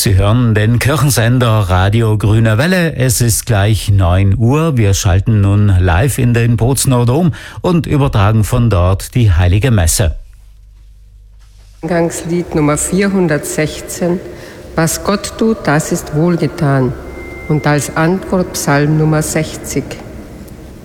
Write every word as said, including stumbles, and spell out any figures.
Sie hören den Kirchensender Radio Grüne Welle. Es ist gleich neun Uhr. Wir schalten nun live in den Bozner Dom und übertragen von dort die Heilige Messe. Eingangslied Nummer vierhundertsechzehn, Was Gott tut, das ist wohlgetan. Und als Antwort Psalm Nummer sechzig.